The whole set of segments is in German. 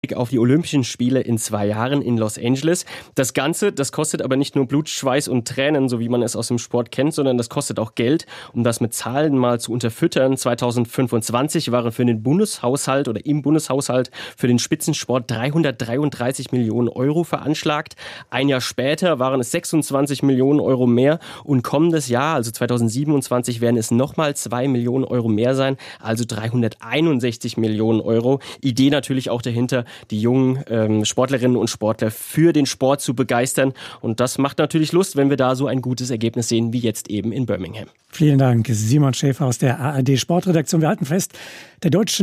Hinblick auf die Olympischen Spiele in 2 Jahren in Los Angeles. Das Ganze, das kostet aber nicht nur Blut, Schweiß und Tränen, so wie man es aus dem Sport kennt, sondern das kostet auch Geld. Um das mit Zahlen mal zu unterfüttern, 2025 waren für den Bundeshaushalt oder im Bundeshaushalt für den Spitzensport 333 Millionen Euro veranschlagt. Ein Jahr später waren es 26 Millionen Euro mehr und kommendes Jahr, also 2027, werden es nochmal 2 Millionen Euro mehr sein, also 361 Millionen Euro. Idee natürlich auch dahinter, die jungen Sportlerinnen und Sportler für den Sport zu begeistern. Und das macht natürlich Lust, wenn wir da so ein gutes Ergebnis sehen, wie jetzt eben in Birmingham. Vielen Dank, Simon Schäfer aus der ARD Sportredaktion. Wir halten fest, der deutsche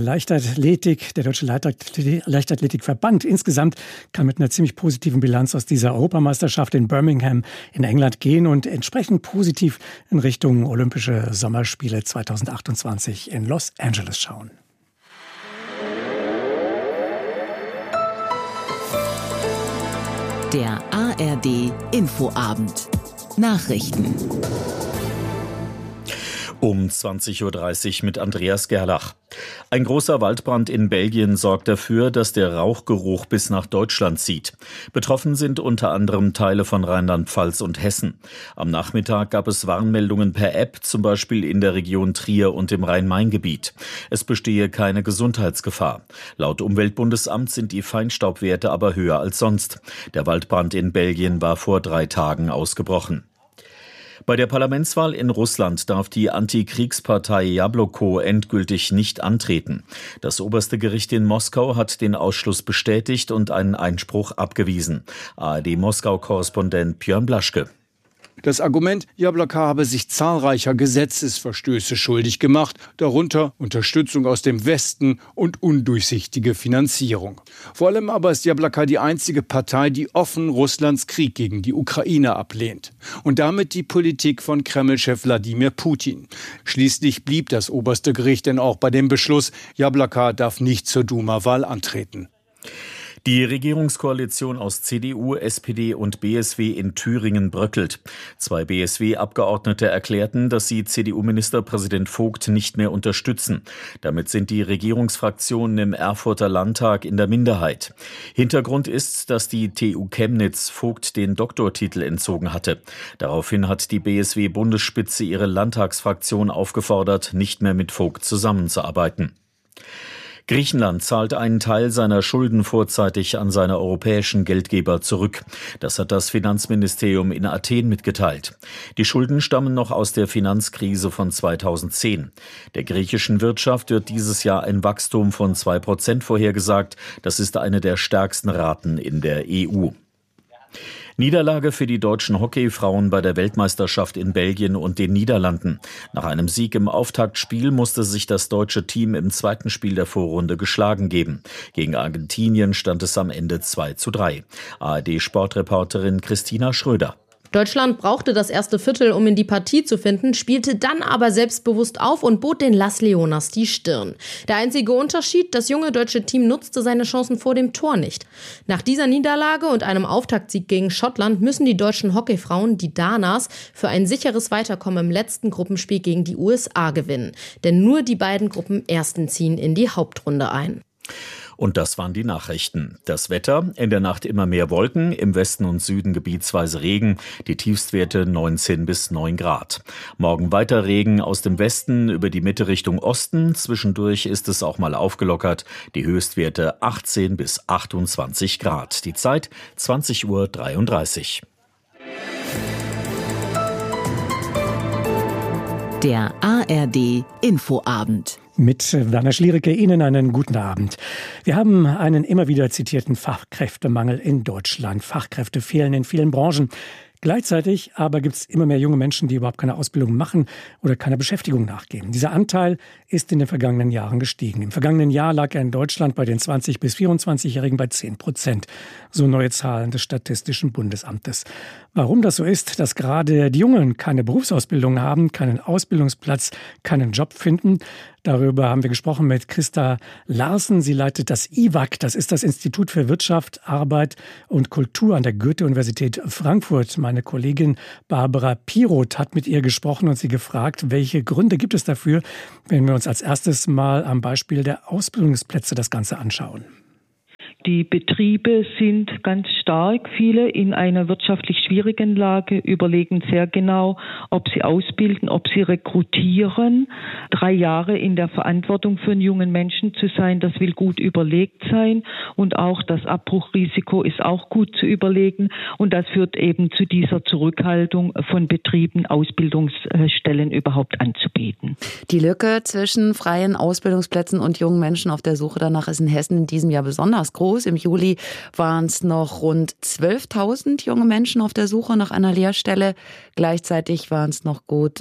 Leichtathletikverband insgesamt kann mit einer ziemlich positiven Bilanz aus dieser Europameisterschaft in Birmingham in England gehen und entsprechend positiv in Richtung Olympische Sommerspiele 2028 in Los Angeles schauen. Der ARD Infoabend. Nachrichten. Um 20.30 Uhr mit Andreas Gerlach. Ein großer Waldbrand in Belgien sorgt dafür, dass der Rauchgeruch bis nach Deutschland zieht. Betroffen sind unter anderem Teile von Rheinland-Pfalz und Hessen. Am Nachmittag gab es Warnmeldungen per App, zum Beispiel in der Region Trier und im Rhein-Main-Gebiet. Es bestehe keine Gesundheitsgefahr. Laut Umweltbundesamt sind die Feinstaubwerte aber höher als sonst. Der Waldbrand in Belgien war vor 3 Tagen ausgebrochen. Bei der Parlamentswahl in Russland darf die Antikriegspartei Jabloko endgültig nicht antreten. Das oberste Gericht in Moskau hat den Ausschluss bestätigt und einen Einspruch abgewiesen. ARD-Moskau-Korrespondent Björn Blaschke. Das Argument, Jabloko habe sich zahlreicher Gesetzesverstöße schuldig gemacht, darunter Unterstützung aus dem Westen und undurchsichtige Finanzierung. Vor allem aber ist Jabloko die einzige Partei, die offen Russlands Krieg gegen die Ukraine ablehnt. Und damit die Politik von Kreml-Chef Wladimir Putin. Schließlich blieb das oberste Gericht denn auch bei dem Beschluss, Jabloko darf nicht zur Duma-Wahl antreten. Die Regierungskoalition aus CDU, SPD und BSW in Thüringen bröckelt. 2 BSW-Abgeordnete erklärten, dass sie CDU-Ministerpräsident Vogt nicht mehr unterstützen. Damit sind die Regierungsfraktionen im Erfurter Landtag in der Minderheit. Hintergrund ist, dass die TU Chemnitz Vogt den Doktortitel entzogen hatte. Daraufhin hat die BSW-Bundesspitze ihre Landtagsfraktion aufgefordert, nicht mehr mit Vogt zusammenzuarbeiten. Griechenland zahlt einen Teil seiner Schulden vorzeitig an seine europäischen Geldgeber zurück. Das hat das Finanzministerium in Athen mitgeteilt. Die Schulden stammen noch aus der Finanzkrise von 2010. Der griechischen Wirtschaft wird dieses Jahr ein Wachstum von 2% vorhergesagt. Das ist eine der stärksten Raten in der EU. Niederlage für die deutschen Hockeyfrauen bei der Weltmeisterschaft in Belgien und den Niederlanden. Nach einem Sieg im Auftaktspiel musste sich das deutsche Team im zweiten Spiel der Vorrunde geschlagen geben. Gegen Argentinien stand es am Ende 2:3. ARD-Sportreporterin Christina Schröder. Deutschland brauchte das erste Viertel, um in die Partie zu finden, spielte dann aber selbstbewusst auf und bot den Las Leonas die Stirn. Der einzige Unterschied, das junge deutsche Team nutzte seine Chancen vor dem Tor nicht. Nach dieser Niederlage und einem Auftaktsieg gegen Schottland müssen die deutschen Hockeyfrauen, die Danas, für ein sicheres Weiterkommen im letzten Gruppenspiel gegen die USA gewinnen. Denn nur die beiden Gruppenersten ziehen in die Hauptrunde ein. Und das waren die Nachrichten. Das Wetter, in der Nacht immer mehr Wolken, im Westen und Süden gebietsweise Regen, die Tiefstwerte 19 bis 9 Grad. Morgen weiter Regen aus dem Westen über die Mitte Richtung Osten. Zwischendurch ist es auch mal aufgelockert. Die Höchstwerte 18 bis 28 Grad. Die Zeit 20:33 Uhr. Der ARD Infoabend. Mit Werner Schliericke Ihnen einen guten Abend. Wir haben einen immer wieder zitierten Fachkräftemangel in Deutschland. Fachkräfte fehlen in vielen Branchen. Gleichzeitig aber gibt es immer mehr junge Menschen, die überhaupt keine Ausbildung machen oder keiner Beschäftigung nachgehen. Dieser Anteil ist in den vergangenen Jahren gestiegen. Im vergangenen Jahr lag er in Deutschland bei den 20- bis 24-Jährigen bei 10%. So neue Zahlen des Statistischen Bundesamtes. Warum das so ist, dass gerade die Jungen keine Berufsausbildung haben, keinen Ausbildungsplatz, keinen Job finden, darüber haben wir gesprochen mit Christa Larsen. Sie leitet das IWAC, das ist das Institut für Wirtschaft, Arbeit und Kultur an der Goethe-Universität Frankfurt. Meine Kollegin Barbara Piroth hat mit ihr gesprochen und sie gefragt, welche Gründe gibt es dafür, wenn wir uns als erstes mal am Beispiel der Ausbildungsplätze das Ganze anschauen. Die Betriebe sind ganz stark, viele in einer wirtschaftlich schwierigen Lage, überlegen sehr genau, ob sie ausbilden, ob sie rekrutieren. 3 Jahre in der Verantwortung für einen jungen Menschen zu sein, das will gut überlegt sein. Und auch das Abbruchrisiko ist auch gut zu überlegen. Und das führt eben zu dieser Zurückhaltung von Betrieben, Ausbildungsstellen überhaupt anzubieten. Die Lücke zwischen freien Ausbildungsplätzen und jungen Menschen auf der Suche danach ist in Hessen in diesem Jahr besonders groß. Im Juli waren es noch rund 12.000 junge Menschen auf der Suche nach einer Lehrstelle. Gleichzeitig waren es noch gut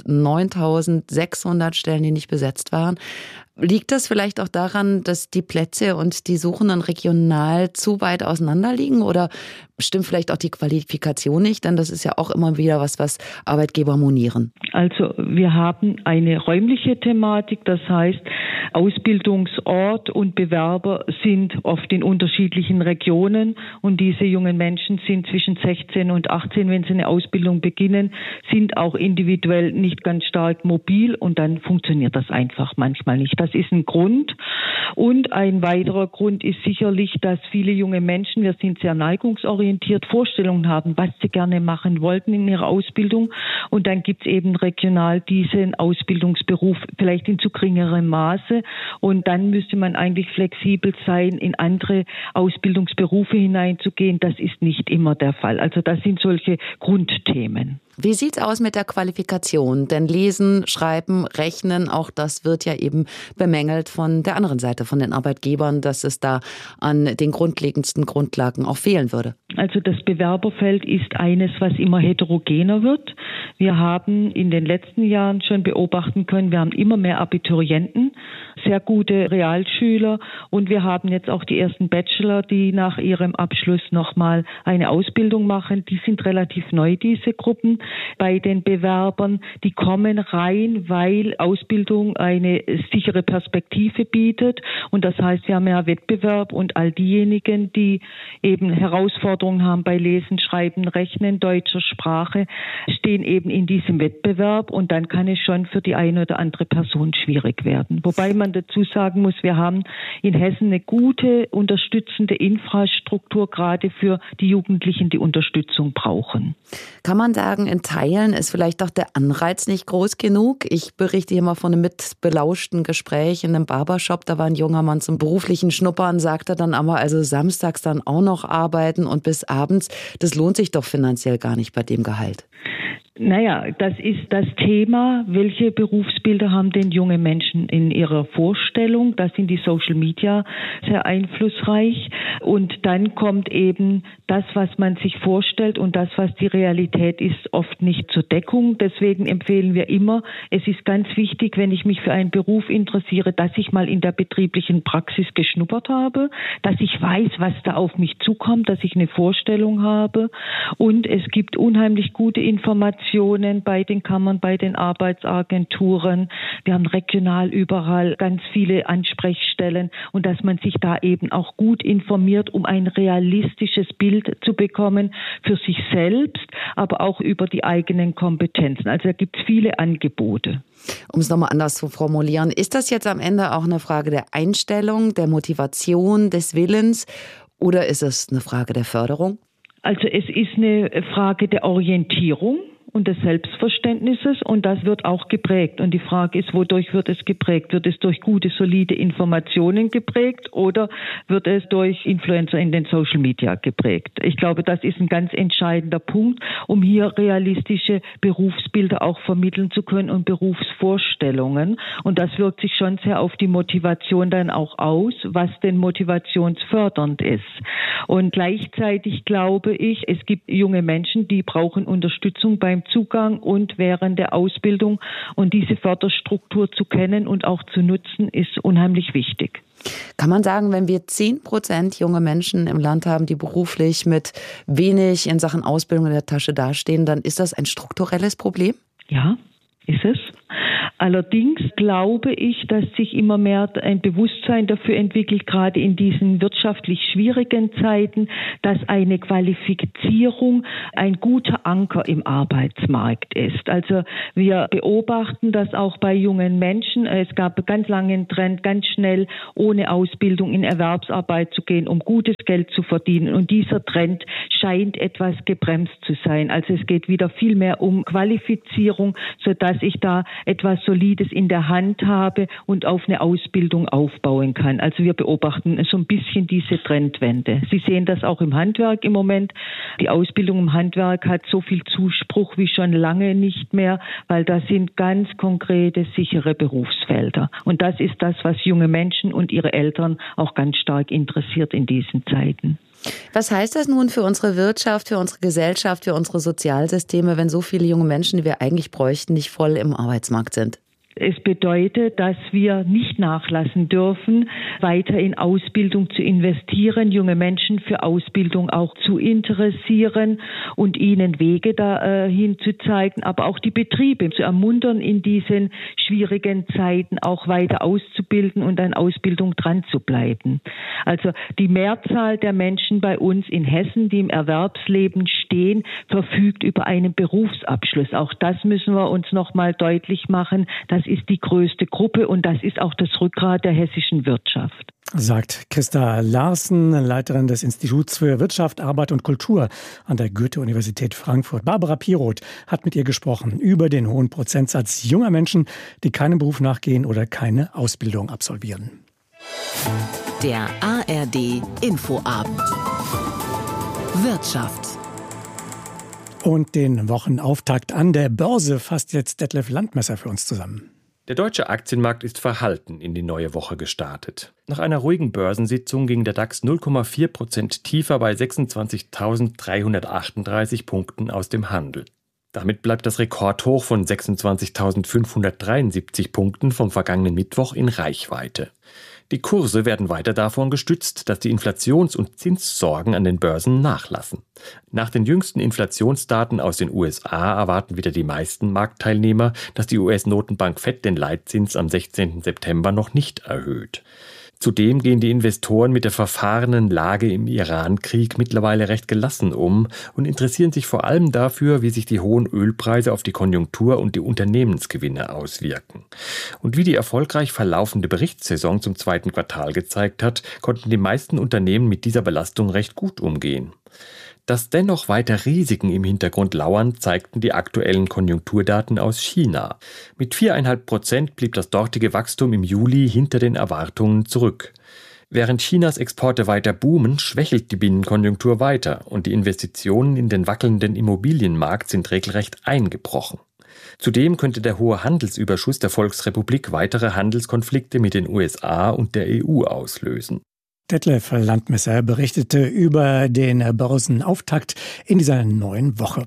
9.600 Stellen, die nicht besetzt waren. Liegt das vielleicht auch daran, dass die Plätze und die Suchenden regional zu weit auseinander liegen? Oder stimmt vielleicht auch die Qualifikation nicht? Denn das ist ja auch immer wieder was Arbeitgeber monieren. Also wir haben eine räumliche Thematik. Das heißt, Ausbildungsort und Bewerber sind oft in unterschiedlichen Regionen. Und diese jungen Menschen sind zwischen 16 und 18, wenn sie eine Ausbildung beginnen, sind auch individuell nicht ganz stark mobil. Und dann funktioniert das einfach manchmal nicht. Das ist ein Grund. Und ein weiterer Grund ist sicherlich, dass viele junge Menschen, wir sind sehr neigungsorientiert, Vorstellungen haben, was sie gerne machen wollten in ihrer Ausbildung. Und dann gibt es eben regional diesen Ausbildungsberuf vielleicht in zu geringerem Maße. Und dann müsste man eigentlich flexibel sein, in andere Ausbildungsberufe hineinzugehen. Das ist nicht immer der Fall. Also das sind solche Grundthemen. Wie sieht's aus mit der Qualifikation? Denn Lesen, Schreiben, Rechnen, auch das wird ja eben bemängelt von der anderen Seite, von den Arbeitgebern, dass es da an den grundlegendsten Grundlagen auch fehlen würde. Also das Bewerberfeld ist eines, was immer heterogener wird. Wir haben in den letzten Jahren schon beobachten können, wir haben immer mehr Abiturienten, sehr gute Realschüler und wir haben jetzt auch die ersten Bachelor, die nach ihrem Abschluss nochmal eine Ausbildung machen. Die sind relativ neu, diese Gruppen. Bei den Bewerbern, die kommen rein, weil Ausbildung eine sichere Perspektive bietet. Und das heißt, wir haben ja Wettbewerb und all diejenigen, die eben Herausforderungen haben bei Lesen, Schreiben, Rechnen, deutscher Sprache, stehen eben in diesem Wettbewerb. Und dann kann es schon für die eine oder andere Person schwierig werden. Wobei man dazu sagen muss, wir haben in Hessen eine gute, unterstützende Infrastruktur, gerade für die Jugendlichen, die Unterstützung brauchen. Kann man sagen, in Teilen ist vielleicht auch der Anreiz nicht groß genug. Ich berichte hier mal von einem mitbelauschten Gespräch in einem Barbershop. Da war ein junger Mann zum beruflichen Schnuppern, sagte dann aber, also samstags dann auch noch arbeiten und bis abends, das lohnt sich doch finanziell gar nicht bei dem Gehalt. Naja, das ist das Thema, welche Berufsbilder haben denn junge Menschen in ihrer Vorstellung? Da sind die Social Media sehr einflussreich. Und dann kommt eben das, was man sich vorstellt und das, was die Realität ist, oft nicht zur Deckung. Deswegen empfehlen wir immer, es ist ganz wichtig, wenn ich mich für einen Beruf interessiere, dass ich mal in der betrieblichen Praxis geschnuppert habe, dass ich weiß, was da auf mich zukommt, dass ich eine Vorstellung habe. Und es gibt unheimlich gute Informationen bei den Kammern, bei den Arbeitsagenturen. Wir haben regional überall ganz viele Ansprechstellen und dass man sich da eben auch gut informiert, um ein realistisches Bild zu bekommen für sich selbst, aber auch über die eigenen Kompetenzen. Also da gibt es viele Angebote. Um es nochmal anders zu formulieren, ist das jetzt am Ende auch eine Frage der Einstellung, der Motivation, des Willens oder ist es eine Frage der Förderung? Also es ist eine Frage der Orientierung und des Selbstverständnisses und das wird auch geprägt. Und die Frage ist, wodurch wird es geprägt? Wird es durch gute, solide Informationen geprägt oder wird es durch Influencer in den Social Media geprägt? Ich glaube, das ist ein ganz entscheidender Punkt, um hier realistische Berufsbilder auch vermitteln zu können und Berufsvorstellungen. Und das wirkt sich schon sehr auf die Motivation dann auch aus, was denn motivationsfördernd ist. Und gleichzeitig glaube ich, es gibt junge Menschen, die brauchen Unterstützung beim Zugang und während der Ausbildung. Und diese Förderstruktur zu kennen und auch zu nutzen, ist unheimlich wichtig. Kann man sagen, wenn wir 10% junge Menschen im Land haben, die beruflich mit wenig in Sachen Ausbildung in der Tasche dastehen, dann ist das ein strukturelles Problem? Ja, ist es. Allerdings glaube ich, dass sich immer mehr ein Bewusstsein dafür entwickelt, gerade in diesen wirtschaftlich schwierigen Zeiten, dass eine Qualifizierung ein guter Anker im Arbeitsmarkt ist. Also wir beobachten das auch bei jungen Menschen. Es gab ganz lange einen Trend, ganz schnell ohne Ausbildung in Erwerbsarbeit zu gehen, um gutes Geld zu verdienen. Und dieser Trend scheint etwas gebremst zu sein. Also es geht wieder viel mehr um Qualifizierung, sodass ich da etwas Solides in der Hand habe und auf eine Ausbildung aufbauen kann. Also wir beobachten so ein bisschen diese Trendwende. Sie sehen das auch im Handwerk im Moment. Die Ausbildung im Handwerk hat so viel Zuspruch wie schon lange nicht mehr, weil das sind ganz konkrete, sichere Berufsfelder. Und das ist das, was junge Menschen und ihre Eltern auch ganz stark interessiert in diesen Zeiten. Was heißt das nun für unsere Wirtschaft, für unsere Gesellschaft, für unsere Sozialsysteme, wenn so viele junge Menschen, die wir eigentlich bräuchten, nicht voll im Arbeitsmarkt sind? Es bedeutet, dass wir nicht nachlassen dürfen, weiter in Ausbildung zu investieren, junge Menschen für Ausbildung auch zu interessieren und ihnen Wege dahin zu zeigen, aber auch die Betriebe zu ermuntern, in diesen schwierigen Zeiten auch weiter auszubilden und an Ausbildung dran zu bleiben. Also die Mehrzahl der Menschen bei uns in Hessen, die im Erwerbsleben stehen, verfügt über einen Berufsabschluss. Auch das müssen wir uns noch mal deutlich machen. Das ist die größte Gruppe und das ist auch das Rückgrat der hessischen Wirtschaft. Sagt Christa Larsen, Leiterin des Instituts für Wirtschaft, Arbeit und Kultur an der Goethe-Universität Frankfurt. Barbara Piroth hat mit ihr gesprochen über den hohen Prozentsatz junger Menschen, die keinem Beruf nachgehen oder keine Ausbildung absolvieren. Der ARD Infoabend. Wirtschaft. Und den Wochenauftakt an der Börse fasst jetzt Detlef Landmesser für uns zusammen. Der deutsche Aktienmarkt ist verhalten in die neue Woche gestartet. Nach einer ruhigen Börsensitzung ging der DAX 0,4% tiefer bei 26.338 Punkten aus dem Handel. Damit bleibt das Rekordhoch von 26.573 Punkten vom vergangenen Mittwoch in Reichweite. Die Kurse werden weiter davon gestützt, dass die Inflations- und Zinssorgen an den Börsen nachlassen. Nach den jüngsten Inflationsdaten aus den USA erwarten wieder die meisten Marktteilnehmer, dass die US-Notenbank Fed den Leitzins am 16. September noch nicht erhöht. Zudem gehen die Investoren mit der verfahrenen Lage im Iran-Krieg mittlerweile recht gelassen um und interessieren sich vor allem dafür, wie sich die hohen Ölpreise auf die Konjunktur und die Unternehmensgewinne auswirken. Und wie die erfolgreich verlaufende Berichtssaison zum zweiten Quartal gezeigt hat, konnten die meisten Unternehmen mit dieser Belastung recht gut umgehen. Dass dennoch weiter Risiken im Hintergrund lauern, zeigten die aktuellen Konjunkturdaten aus China. Mit 4,5% blieb das dortige Wachstum im Juli hinter den Erwartungen zurück. Während Chinas Exporte weiter boomen, schwächelt die Binnenkonjunktur weiter und die Investitionen in den wackelnden Immobilienmarkt sind regelrecht eingebrochen. Zudem könnte der hohe Handelsüberschuss der Volksrepublik weitere Handelskonflikte mit den USA und der EU auslösen. Detlef Landmesser berichtete über den Börsenauftakt in dieser neuen Woche.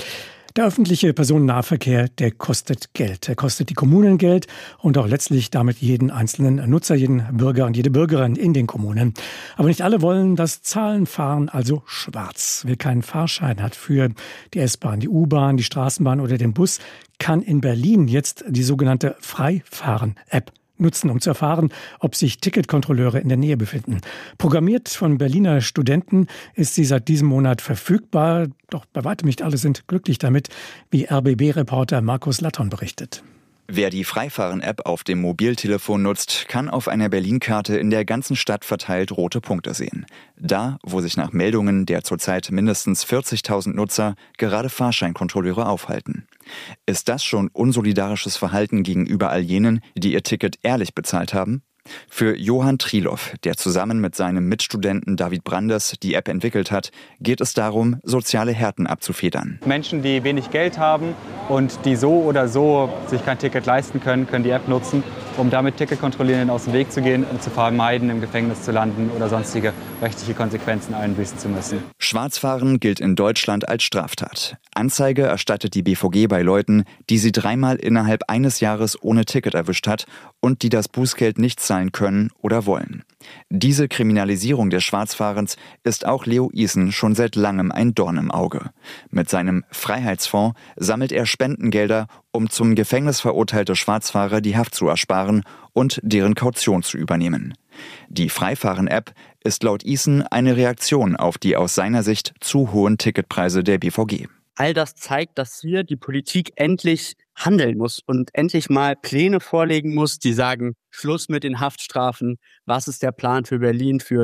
Der öffentliche Personennahverkehr, der kostet Geld. Er kostet die Kommunen Geld und auch letztlich damit jeden einzelnen Nutzer, jeden Bürger und jede Bürgerin in den Kommunen. Aber nicht alle wollen das Zahlenfahren, also schwarz. Wer keinen Fahrschein hat für die S-Bahn, die U-Bahn, die Straßenbahn oder den Bus, kann in Berlin jetzt die sogenannte Freifahren-App nutzen, um zu erfahren, ob sich Ticketkontrolleure in der Nähe befinden. Programmiert von Berliner Studenten ist sie seit diesem Monat verfügbar. Doch bei weitem nicht alle sind glücklich damit, wie RBB-Reporter Markus Latton berichtet. Wer die Freifahren-App auf dem Mobiltelefon nutzt, kann auf einer Berlin-Karte in der ganzen Stadt verteilt rote Punkte sehen. Da, wo sich nach Meldungen der zurzeit mindestens 40.000 Nutzer gerade Fahrscheinkontrolleure aufhalten. Ist das schon unsolidarisches Verhalten gegenüber all jenen, die ihr Ticket ehrlich bezahlt haben? Für Johann Triloff, der zusammen mit seinem Mitstudenten David Brandes die App entwickelt hat, geht es darum, soziale Härten abzufedern. Menschen, die wenig Geld haben und die so oder so sich kein Ticket leisten können, können die App nutzen, um damit Ticketkontrollierenden aus dem Weg zu gehen und zu vermeiden, im Gefängnis zu landen oder sonstige rechtliche Konsequenzen einbüßen zu müssen. Schwarzfahren gilt in Deutschland als Straftat. Anzeige erstattet die BVG bei Leuten, die sie 3-mal innerhalb eines Jahres ohne Ticket erwischt hat und die das Bußgeld nicht zahlen können oder wollen. Diese Kriminalisierung des Schwarzfahrens ist auch Leo Isen schon seit langem ein Dorn im Auge. Mit seinem Freiheitsfonds sammelt er Spendengelder, um zum Gefängnis verurteilte Schwarzfahrer die Haft zu ersparen und deren Kaution zu übernehmen. Die Freifahren-App ist laut Isen eine Reaktion auf die aus seiner Sicht zu hohen Ticketpreise der BVG. All das zeigt, dass hier die Politik endlich handeln muss und endlich mal Pläne vorlegen muss, die sagen, Schluss mit den Haftstrafen. Was ist der Plan für Berlin für ein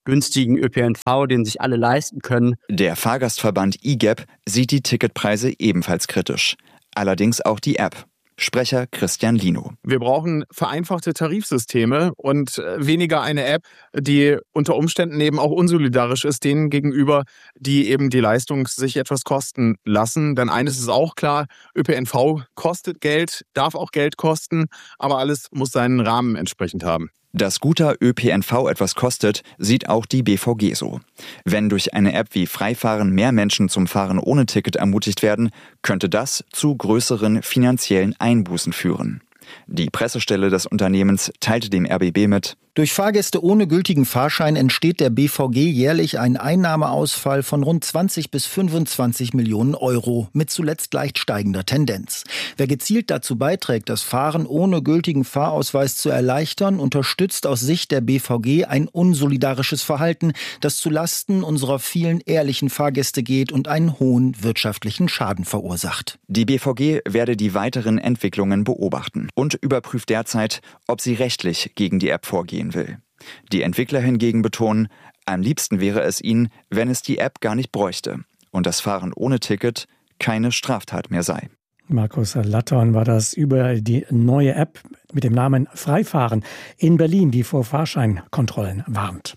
günstigen ÖPNV, den sich alle leisten können. Der Fahrgastverband IGEP sieht die Ticketpreise ebenfalls kritisch. Allerdings auch die App. Sprecher Christian Lino. Wir brauchen vereinfachte Tarifsysteme und weniger eine App, die unter Umständen eben auch unsolidarisch ist denen gegenüber, die eben die Leistung sich etwas kosten lassen. Denn eines ist auch klar, ÖPNV kostet Geld, darf auch Geld kosten, aber alles muss seinen Rahmen entsprechend haben. Dass guter ÖPNV etwas kostet, sieht auch die BVG so. Wenn durch eine App wie Freifahren mehr Menschen zum Fahren ohne Ticket ermutigt werden, könnte das zu größeren finanziellen Einbußen führen. Die Pressestelle des Unternehmens teilte dem RBB mit: Durch Fahrgäste ohne gültigen Fahrschein entsteht der BVG jährlich ein Einnahmeausfall von rund 20 bis 25 Millionen Euro mit zuletzt leicht steigender Tendenz. Wer gezielt dazu beiträgt, das Fahren ohne gültigen Fahrausweis zu erleichtern, unterstützt aus Sicht der BVG ein unsolidarisches Verhalten, das zulasten unserer vielen ehrlichen Fahrgäste geht und einen hohen wirtschaftlichen Schaden verursacht. Die BVG werde die weiteren Entwicklungen beobachten und überprüft derzeit, ob sie rechtlich gegen die App vorgehen will. Die Entwickler hingegen betonen, am liebsten wäre es ihnen, wenn es die App gar nicht bräuchte und das Fahren ohne Ticket keine Straftat mehr sei. Markus Latton war das über die neue App mit dem Namen Freifahren in Berlin, die vor Fahrscheinkontrollen warnt.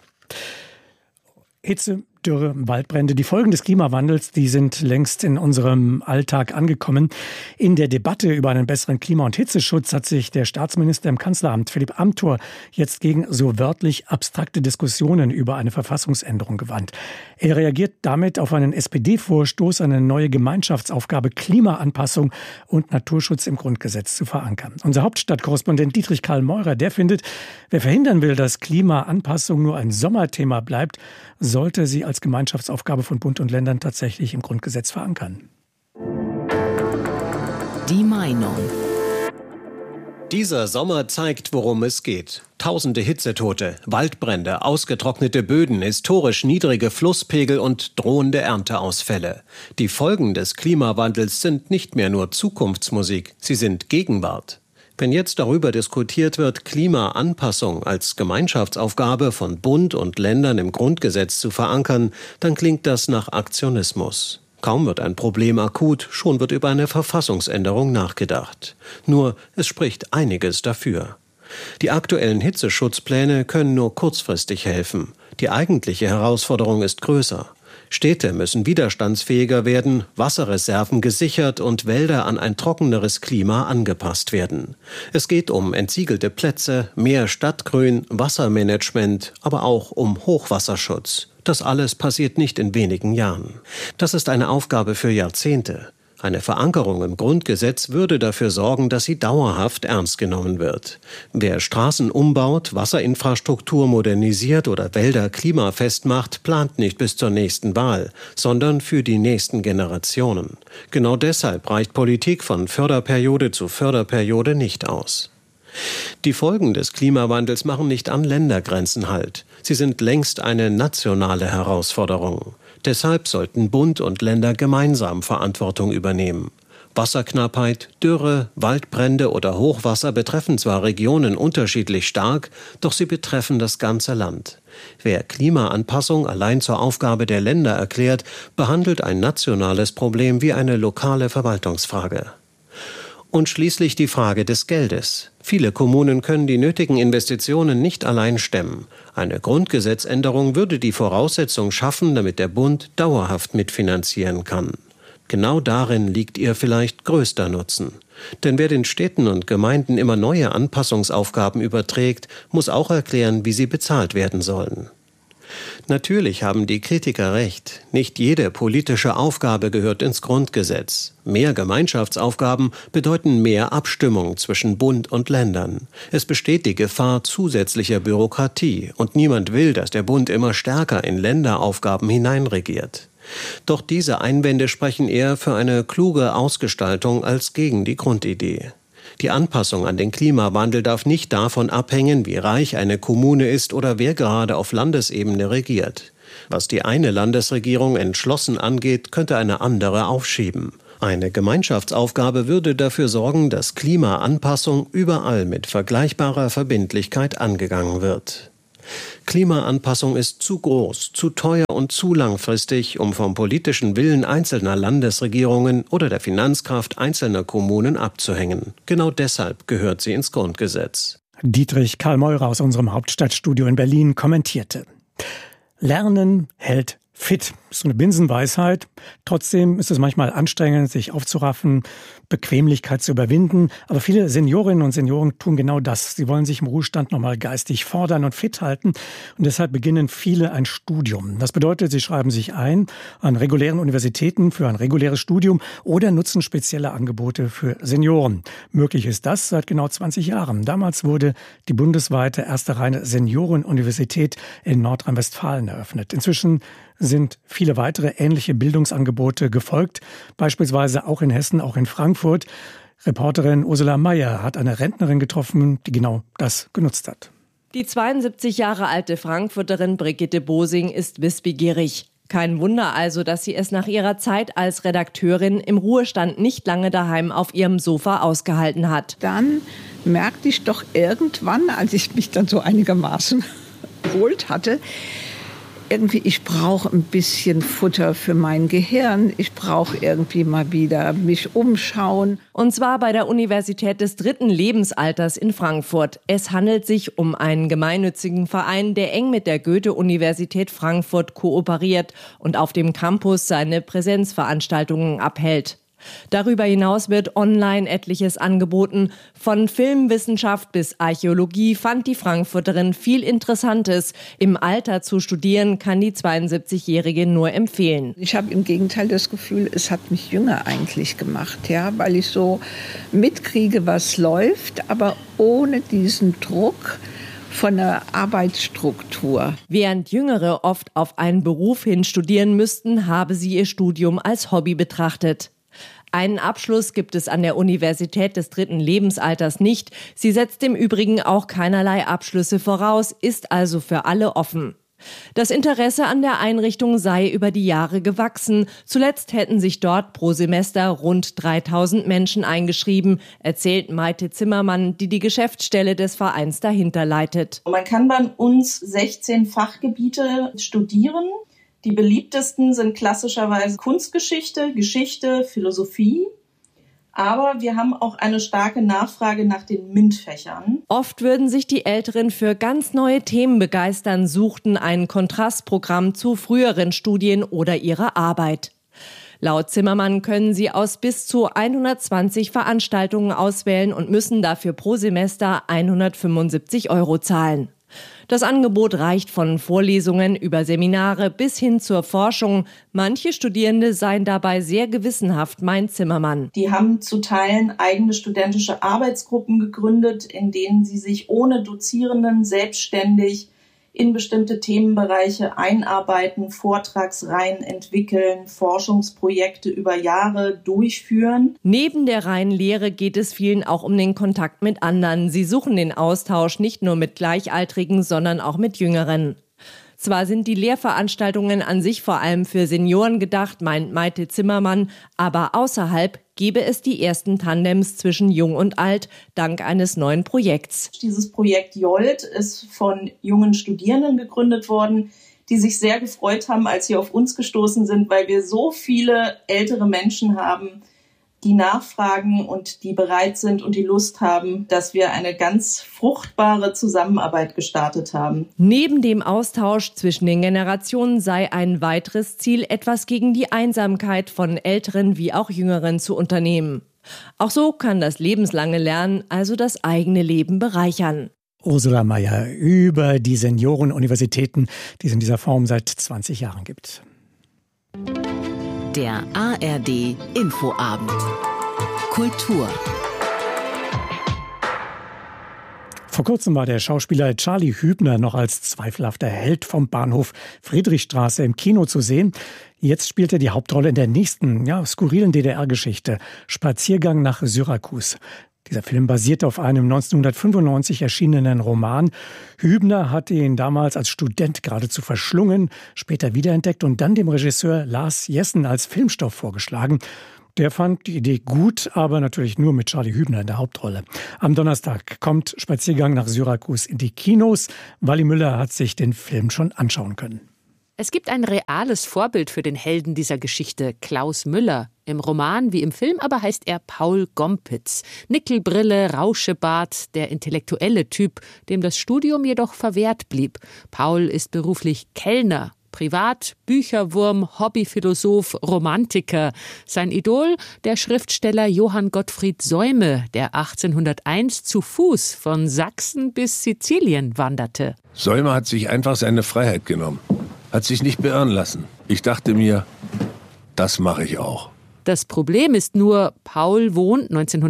Hitze, Dürre, Waldbrände, die Folgen des Klimawandels, die sind längst in unserem Alltag angekommen. In der Debatte über einen besseren Klima- und Hitzeschutz hat sich der Staatsminister im Kanzleramt, Philipp Amthor, jetzt gegen so wörtlich abstrakte Diskussionen über eine Verfassungsänderung gewandt. Er reagiert damit auf einen SPD-Vorstoß, eine neue Gemeinschaftsaufgabe Klimaanpassung und Naturschutz im Grundgesetz zu verankern. Unser Hauptstadtkorrespondent Dietrich Karl Meurer, der findet, wer verhindern will, dass Klimaanpassung nur ein Sommerthema bleibt, sollte sie als Gemeinschaftsaufgabe von Bund und Ländern tatsächlich im Grundgesetz verankern. Die Meinung. Dieser Sommer zeigt, worum es geht. Tausende Hitzetote, Waldbrände, ausgetrocknete Böden, historisch niedrige Flusspegel und drohende Ernteausfälle. Die Folgen des Klimawandels sind nicht mehr nur Zukunftsmusik, sie sind Gegenwart. Wenn jetzt darüber diskutiert wird, Klimaanpassung als Gemeinschaftsaufgabe von Bund und Ländern im Grundgesetz zu verankern, dann klingt das nach Aktionismus. Kaum wird ein Problem akut, schon wird über eine Verfassungsänderung nachgedacht. Nur, es spricht einiges dafür. Die aktuellen Hitzeschutzpläne können nur kurzfristig helfen. Die eigentliche Herausforderung ist größer. Städte müssen widerstandsfähiger werden, Wasserreserven gesichert und Wälder an ein trockeneres Klima angepasst werden. Es geht um entsiegelte Plätze, mehr Stadtgrün, Wassermanagement, aber auch um Hochwasserschutz. Das alles passiert nicht in wenigen Jahren. Das ist eine Aufgabe für Jahrzehnte. Eine Verankerung im Grundgesetz würde dafür sorgen, dass sie dauerhaft ernst genommen wird. Wer Straßen umbaut, Wasserinfrastruktur modernisiert oder Wälder klimafest macht, plant nicht bis zur nächsten Wahl, sondern für die nächsten Generationen. Genau deshalb reicht Politik von Förderperiode zu Förderperiode nicht aus. Die Folgen des Klimawandels machen nicht an Ländergrenzen Halt. Sie sind längst eine nationale Herausforderung. Deshalb sollten Bund und Länder gemeinsam Verantwortung übernehmen. Wasserknappheit, Dürre, Waldbrände oder Hochwasser betreffen zwar Regionen unterschiedlich stark, doch sie betreffen das ganze Land. Wer Klimaanpassung allein zur Aufgabe der Länder erklärt, behandelt ein nationales Problem wie eine lokale Verwaltungsfrage. Und schließlich die Frage des Geldes. Viele Kommunen können die nötigen Investitionen nicht allein stemmen. Eine Grundgesetzänderung würde die Voraussetzung schaffen, damit der Bund dauerhaft mitfinanzieren kann. Genau darin liegt ihr vielleicht größter Nutzen. Denn wer den Städten und Gemeinden immer neue Anpassungsaufgaben überträgt, muss auch erklären, wie sie bezahlt werden sollen. Natürlich haben die Kritiker recht. Nicht jede politische Aufgabe gehört ins Grundgesetz. Mehr Gemeinschaftsaufgaben bedeuten mehr Abstimmung zwischen Bund und Ländern. Es besteht die Gefahr zusätzlicher Bürokratie und niemand will, dass der Bund immer stärker in Länderaufgaben hineinregiert. Doch diese Einwände sprechen eher für eine kluge Ausgestaltung als gegen die Grundidee. Die Anpassung an den Klimawandel darf nicht davon abhängen, wie reich eine Kommune ist oder wer gerade auf Landesebene regiert. Was die eine Landesregierung entschlossen angeht, könnte eine andere aufschieben. Eine Gemeinschaftsaufgabe würde dafür sorgen, dass Klimaanpassung überall mit vergleichbarer Verbindlichkeit angegangen wird. Klimaanpassung ist zu groß, zu teuer und zu langfristig, um vom politischen Willen einzelner Landesregierungen oder der Finanzkraft einzelner Kommunen abzuhängen. Genau deshalb gehört sie ins Grundgesetz. Dietrich Karl Meurer aus unserem Hauptstadtstudio in Berlin kommentierte: Lernen hält fit. Das ist so eine Binsenweisheit. Trotzdem ist es manchmal anstrengend, sich aufzuraffen, Bequemlichkeit zu überwinden. Aber viele Seniorinnen und Senioren tun genau das. Sie wollen sich im Ruhestand nochmal geistig fordern und fit halten. Und deshalb beginnen viele ein Studium. Das bedeutet, sie schreiben sich ein an regulären Universitäten für ein reguläres Studium oder nutzen spezielle Angebote für Senioren. Möglich ist das seit genau 20 Jahren. Damals wurde die bundesweite erste reine Seniorenuniversität in Nordrhein-Westfalen eröffnet. Inzwischen sind viele weitere ähnliche Bildungsangebote gefolgt, beispielsweise auch in Hessen, auch in Frankfurt. Reporterin Ursula Meyer hat eine Rentnerin getroffen, die genau das genutzt hat. Die 72 Jahre alte Frankfurterin Brigitte Bosing ist wissbegierig. Kein Wunder also, dass sie es nach ihrer Zeit als Redakteurin im Ruhestand nicht lange daheim auf ihrem Sofa ausgehalten hat. Dann merkte ich doch irgendwann, als ich mich dann so einigermaßen erholt hatte, irgendwie, ich brauche ein bisschen Futter für mein Gehirn. Ich brauche irgendwie mal wieder mich umschauen. Und zwar bei der Universität des 3. Lebensalters in Frankfurt. Es handelt sich um einen gemeinnützigen Verein, der eng mit der Goethe-Universität Frankfurt kooperiert und auf dem Campus seine Präsenzveranstaltungen abhält. Darüber hinaus wird online etliches angeboten. Von Filmwissenschaft bis Archäologie fand die Frankfurterin viel Interessantes. Im Alter zu studieren kann die 72-Jährige nur empfehlen. Ich habe im Gegenteil das Gefühl, es hat mich jünger eigentlich gemacht, ja, weil ich so mitkriege, was läuft, aber ohne diesen Druck von der Arbeitsstruktur. Während Jüngere oft auf einen Beruf hin studieren müssten, habe sie ihr Studium als Hobby betrachtet. Einen Abschluss gibt es an der Universität des 3. Lebensalters nicht. Sie setzt im Übrigen auch keinerlei Abschlüsse voraus, ist also für alle offen. Das Interesse an der Einrichtung sei über die Jahre gewachsen. Zuletzt hätten sich dort pro Semester rund 3000 Menschen eingeschrieben, erzählt Maite Zimmermann, die Geschäftsstelle des Vereins dahinter leitet. Man kann bei uns 16 Fachgebiete studieren. Die beliebtesten sind klassischerweise Kunstgeschichte, Geschichte, Philosophie. Aber wir haben auch eine starke Nachfrage nach den MINT-Fächern. Oft würden sich die Älteren für ganz neue Themen begeistern, suchten ein Kontrastprogramm zu früheren Studien oder ihrer Arbeit. Laut Zimmermann können sie aus bis zu 120 Veranstaltungen auswählen und müssen dafür pro Semester 175 € zahlen. Das Angebot reicht von Vorlesungen über Seminare bis hin zur Forschung. Manche Studierende seien dabei sehr gewissenhaft, meint Zimmermann. Die haben zu Teilen eigene studentische Arbeitsgruppen gegründet, in denen sie sich ohne Dozierenden selbstständig in bestimmte Themenbereiche einarbeiten, Vortragsreihen entwickeln, Forschungsprojekte über Jahre durchführen. Neben der reinen Lehre geht es vielen auch um den Kontakt mit anderen. Sie suchen den Austausch nicht nur mit Gleichaltrigen, sondern auch mit Jüngeren. Zwar sind die Lehrveranstaltungen an sich vor allem für Senioren gedacht, meint Maite Zimmermann, aber außerhalb gebe es die ersten Tandems zwischen Jung und Alt, dank eines neuen Projekts. Dieses Projekt Jolt ist von jungen Studierenden gegründet worden, die sich sehr gefreut haben, als sie auf uns gestoßen sind, weil wir so viele ältere Menschen haben, die nachfragen und die bereit sind und die Lust haben, dass wir eine ganz fruchtbare Zusammenarbeit gestartet haben. Neben dem Austausch zwischen den Generationen sei ein weiteres Ziel, etwas gegen die Einsamkeit von Älteren wie auch Jüngeren zu unternehmen. Auch so kann das lebenslange Lernen also das eigene Leben bereichern. Ursula Meyer über die Seniorenuniversitäten, die es in dieser Form seit 20 Jahren gibt. Der ARD Infoabend. Kultur. Vor kurzem war der Schauspieler Charlie Hübner noch als zweifelhafter Held vom Bahnhof Friedrichstraße im Kino zu sehen. Jetzt spielt er die Hauptrolle in der nächsten, skurrilen DDR-Geschichte, Spaziergang nach Syrakus. Dieser Film basiert auf einem 1995 erschienenen Roman. Hübner hatte ihn damals als Student geradezu verschlungen, später wiederentdeckt und dann dem Regisseur Lars Jessen als Filmstoff vorgeschlagen. Der fand die Idee gut, aber natürlich nur mit Charlie Hübner in der Hauptrolle. Am Donnerstag kommt Spaziergang nach Syrakus in die Kinos. Wally Müller hat sich den Film schon anschauen können. Es gibt ein reales Vorbild für den Helden dieser Geschichte, Klaus Müller. Im Roman wie im Film aber heißt er Paul Gompitz. Nickelbrille, Rauschebart, der intellektuelle Typ, dem das Studium jedoch verwehrt blieb. Paul ist beruflich Kellner. Privat, Bücherwurm, Hobbyphilosoph, Romantiker. Sein Idol, der Schriftsteller Johann Gottfried Säume, der 1801 zu Fuß von Sachsen bis Sizilien wanderte. Säume hat sich einfach seine Freiheit genommen, hat sich nicht beirren lassen. Ich dachte mir, das mache ich auch. Das Problem ist nur, Paul wohnt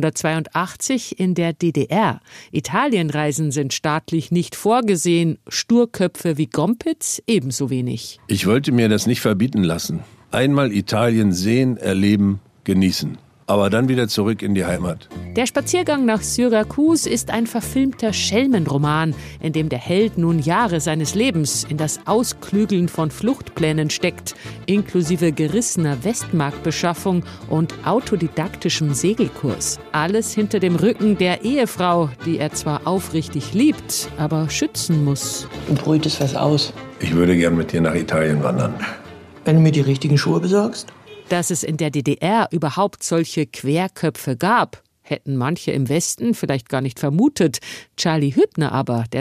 1982 in der DDR. Italienreisen sind staatlich nicht vorgesehen, Sturköpfe wie Gompitz ebenso wenig. Ich wollte mir das nicht verbieten lassen. Einmal Italien sehen, erleben, genießen. Aber dann wieder zurück in die Heimat. Der Spaziergang nach Syrakus ist ein verfilmter Schelmenroman, in dem der Held nun Jahre seines Lebens in das Ausklügeln von Fluchtplänen steckt, inklusive gerissener Westmarkbeschaffung und autodidaktischem Segelkurs. Alles hinter dem Rücken der Ehefrau, die er zwar aufrichtig liebt, aber schützen muss. Du brütest was aus. Ich würde gern mit dir nach Italien wandern. Wenn du mir die richtigen Schuhe besorgst? Dass es in der DDR überhaupt solche Querköpfe gab, hätten manche im Westen vielleicht gar nicht vermutet. Charlie Hübner aber, der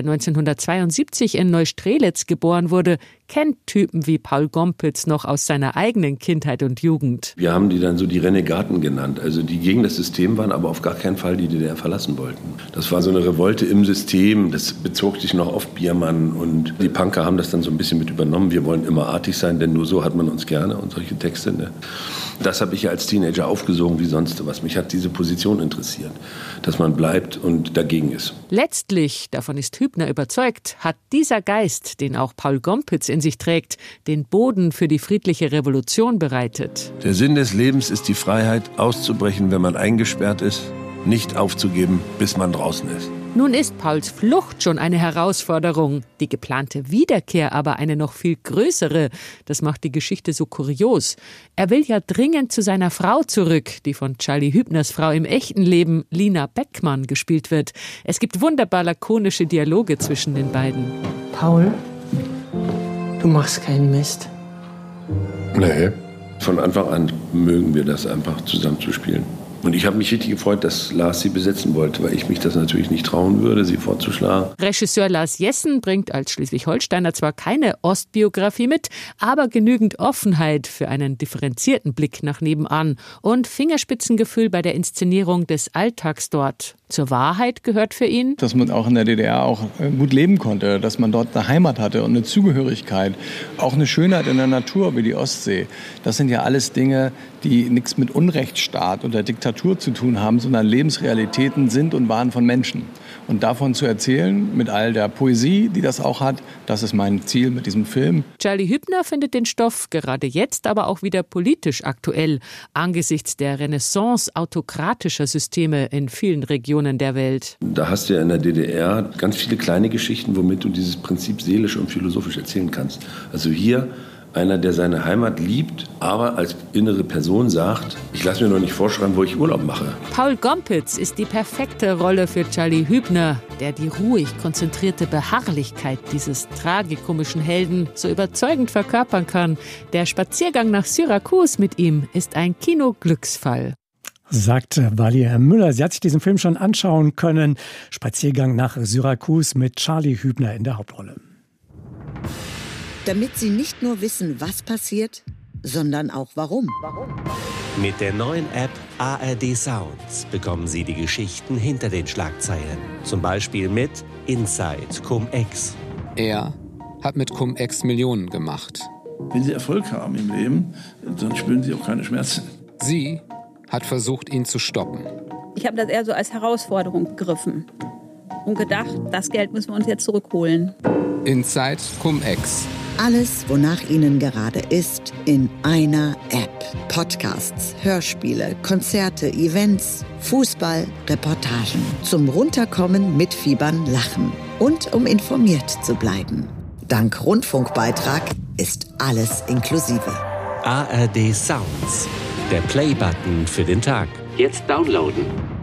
1972 in Neustrelitz geboren wurde, kennt Typen wie Paul Gompitz noch aus seiner eigenen Kindheit und Jugend. Wir haben die dann so die Renegaten genannt, also die gegen das System waren, aber auf gar keinen Fall die DDR verlassen wollten. Das war so eine Revolte im System, das bezog sich noch auf Biermann und die Punker haben das dann so ein bisschen mit übernommen. Wir wollen immer artig sein, denn nur so hat man uns gerne und solche Texte. Ne? Das habe ich ja als Teenager aufgesogen wie sonst was. Mich hat diese Position interessiert, dass man bleibt und dagegen ist. Letztlich, davon ist Hübner überzeugt, hat dieser Geist, den auch Paul Gompitz in sich trägt, den Boden für die friedliche Revolution bereitet. Der Sinn des Lebens ist die Freiheit, auszubrechen, wenn man eingesperrt ist, nicht aufzugeben, bis man draußen ist. Nun ist Pauls Flucht schon eine Herausforderung, die geplante Wiederkehr aber eine noch viel größere. Das macht die Geschichte so kurios. Er will ja dringend zu seiner Frau zurück, die von Charlie Hübners Frau im echten Leben, Lina Beckmann, gespielt wird. Es gibt wunderbar lakonische Dialoge zwischen den beiden. Paul, du machst keinen Mist. Nee, von Anfang an mögen wir das einfach zusammen zu spielen. Und ich habe mich richtig gefreut, dass Lars sie besetzen wollte, weil ich mich das natürlich nicht trauen würde, sie vorzuschlagen. Regisseur Lars Jessen bringt als Schleswig-Holsteiner zwar keine Ostbiografie mit, aber genügend Offenheit für einen differenzierten Blick nach nebenan und Fingerspitzengefühl bei der Inszenierung des Alltags dort. Zur Wahrheit gehört für ihn, dass man auch in der DDR auch gut leben konnte, dass man dort eine Heimat hatte und eine Zugehörigkeit, auch eine Schönheit in der Natur wie die Ostsee. Das sind ja alles Dinge, die nichts mit Unrechtsstaat oder Diktatur zu tun haben, sondern Lebensrealitäten sind und waren von Menschen. Und davon zu erzählen, mit all der Poesie, die das auch hat, das ist mein Ziel mit diesem Film. Charlie Hübner findet den Stoff gerade jetzt aber auch wieder politisch aktuell, angesichts der Renaissance autokratischer Systeme in vielen Regionen der Welt. Da hast du ja in der DDR ganz viele kleine Geschichten, womit du dieses Prinzip seelisch und philosophisch erzählen kannst. Also hier einer, der seine Heimat liebt, aber als innere Person sagt, ich lasse mir noch nicht vorschreiben, wo ich Urlaub mache. Paul Gompitz ist die perfekte Rolle für Charlie Hübner, der die ruhig konzentrierte Beharrlichkeit dieses tragikomischen Helden so überzeugend verkörpern kann. Der Spaziergang nach Syrakus mit ihm ist ein Kinoglücksfall. Sagte Wally Müller. Sie hat sich diesen Film schon anschauen können. Spaziergang nach Syrakus mit Charlie Hübner in der Hauptrolle. Damit Sie nicht nur wissen, was passiert, sondern auch warum. Mit der neuen App ARD Sounds bekommen Sie die Geschichten hinter den Schlagzeilen. Zum Beispiel mit Inside Cum-Ex. Er hat mit Cum-Ex Millionen gemacht. Wenn Sie Erfolg haben im Leben, dann spüren Sie auch keine Schmerzen. Sie hat versucht, ihn zu stoppen. Ich habe das eher so als Herausforderung begriffen und gedacht, das Geld müssen wir uns jetzt zurückholen. Inside Cum-Ex. Alles, wonach Ihnen gerade ist, in einer App. Podcasts, Hörspiele, Konzerte, Events, Fußball, Reportagen. Zum Runterkommen, Mitfiebern, Lachen. Und um informiert zu bleiben. Dank Rundfunkbeitrag ist alles inklusive. ARD Sounds. Der Play-Button für den Tag. Jetzt downloaden.